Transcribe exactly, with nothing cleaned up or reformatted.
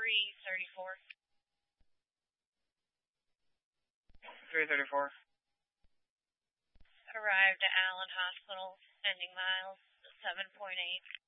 three thirty-four. three thirty-four. Arrived at Allen Hospital, sending miles seven point eight.